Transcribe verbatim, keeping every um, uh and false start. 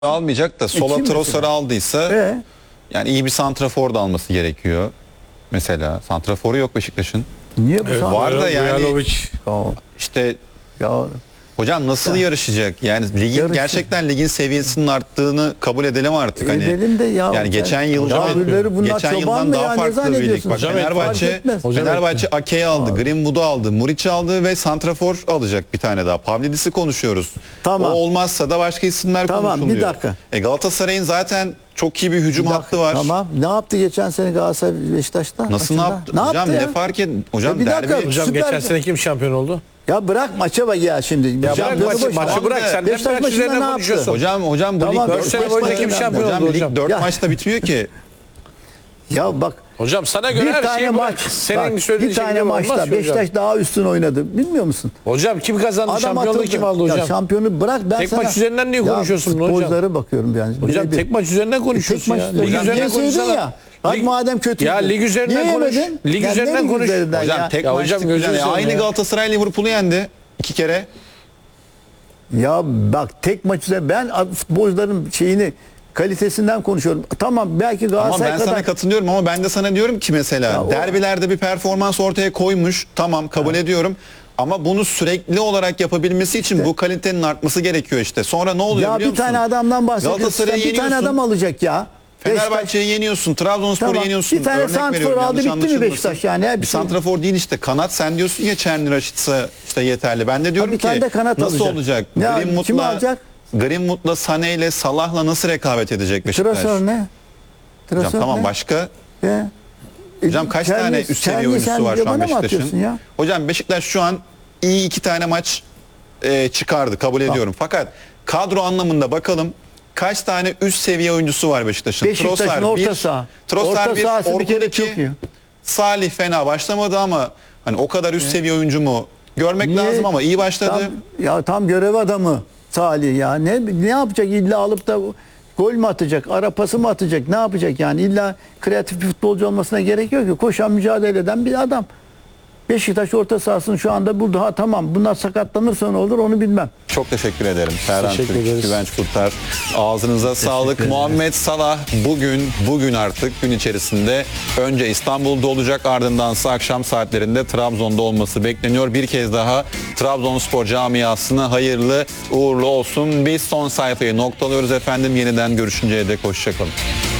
almayacak da sola kim Trossard'ı mesela? aldıysa Ee? yani iyi bir santrafor da alması gerekiyor. Mesela santraforu yok Beşiktaş'ın. Niye bu Evet, sahne? var da yani- Vujanovic. Ya, İşte ya, hocam nasıl yarışacak? Yani ligin Yarışsın. gerçekten ligin seviyesinin arttığını kabul edelim artık. Hani edelim de ya. yani geçen yıl ya, öbürleri bunlar geçen çoban yıldan mı daha ya? Ne farklı bir lig. zannediyorsun? Bak Hocam, Fenerbahçe fark etmez. Hocam, Fenerbahçe Ake'yi aldı, Greenwood'u aldı, Muriç'i aldı ve santrafor alacak bir tane daha. Pavlidis'i konuşuyoruz. Tamam. O olmazsa da başka isimler Tamam, bir konuşuluyor. dakika. E Galatasaray'ın zaten çok iyi bir hücum Bir hattı dakika, var. Tamam. Ne yaptı geçen sene Galatasaray Beşiktaş'ta? Nasıl ne maçında? yaptı? Ne hocam yaptı ne ya? fark et? Hocam Ya bir dakika, derbi. Hocam Süper. geçen sene kim şampiyon oldu? Ya bırak maça bak ya şimdi. Ya Hocam, bırak maçı, boş- maçı Tamam bırak. da Sen Beşiktaş hep maç maçında üzerine ne yaptı? konuşuyorsun. Hocam hocam bu Tamam, lig dört sene beş boyunca maçında kim ne şampiyon yaptı? oldu hocam, hocam? lig dört Ya- maçta bitmiyor ki. Ya bak Hocam sana göre bir her tane şeyi maç, bırak. Senin bak, söylediğin bir şey tane gibi olmaz maçta ki hocam. Beşiktaş daha üstün oynadı. Bilmiyor musun? Hocam kim kazandı? Şampiyonluğu atıldı. kim aldı Ya hocam? şampiyonu bırak ben Tek sana. maç üzerinden niye Ya konuşuyorsun bunu hocam? futbolculara bakıyorum yani. Hocam Birebir. tek maç üzerinden konuşuyorsun Tek ya. maç Lig hocam, üzerinden niye söyledin konuşsana. ya? Bak Lig- madem kötü. Ya lig üzerinden Niye konuş. yemedin? Lig Ya ne üzerinden lig konuş. üzerinden Hocam ya? tek Ya maçta hocam gözünü yani seveyim aynı ya. Galatasaray Liverpool'u yendi iki kere. Ya bak tek maç üzerinde ben futbolcuların şeyini kalitesinden konuşuyorum. Tamam belki Ama Galatasaray ben kadar. sana katılıyorum ama ben de sana diyorum ki mesela Ya o- derbilerde bir performans ortaya koymuş. Tamam kabul ediyorum. Ama bunu sürekli olarak yapabilmesi için bu kalitenin artması gerekiyor işte. Sonra ne oluyor Ya biliyor bir musun? tane adamdan bahsediyorsun. Galatasaray'ı Bir tane yeniyorsun. adam alacak ya. Beşiktaş- Fenerbahçe'yi yeniyorsun, Trabzonspor'u Tamam. yeniyorsun. Bir tane Örnek santrafor veriyorum, aldı, yanlış bitti mi anlaşılmasın. Beşiktaş yani? Hep Bir şey- santrafor değil işte. Kanat sen diyorsun ya Çerni Raşit'sa işte yeterli. Ben de diyorum bir ki tane de kanat nasıl alacak. olacak? Ya, kimi Greenwood'la alacak? Greenwood'la Sané ile Salah'la nasıl rekabet edecek Beşiktaş? Trasör ne? Hocam Trasör tamam ne? başka? Ya. Hocam kaç Çerni- tane üst seviye Çerni oyuncusu sen var şu an yabana mı atıyorsun Beşiktaş'ın? ya? Hocam Beşiktaş şu an iyi iki tane maç e, çıkardı kabul ediyorum. Fakat kadro anlamında bakalım kaç tane üst seviye oyuncusu var Beşiktaş'ın? Beşiktaş'ın Trossard orta bir, saha. Trossard Orta bir, sahası bir kere Orkun iki, çok iyi. Salih fena başlamadı ama hani o kadar üst seviye oyuncu mu? Görmek Niye? lazım ama iyi başladı. Tam, ya tam görev adamı Salih ya. Ne ne yapacak illa alıp da gol mü atacak, ara pası mı atacak, ne yapacak yani? İlla kreatif bir futbolcu olmasına gerek yok ki. Koşan, mücadele eden bir adam. Beşiktaş orta sahasını şu anda buldu. Ha tamam bunlar sakatlanırsa ne olur onu bilmem. Çok teşekkür ederim. Ferhan Teşekkür Türk, ederiz. Güvenç Kurtar. Ağzınıza sağlık. ederiz. Muhammed Salah bugün bugün artık gün içerisinde önce İstanbul'da olacak, ardındansa akşam saatlerinde Trabzon'da olması bekleniyor. Bir kez daha Trabzonspor camiasına hayırlı uğurlu olsun. Biz son sayfayı noktalıyoruz efendim. Yeniden görüşünceye dek hoşça kalın.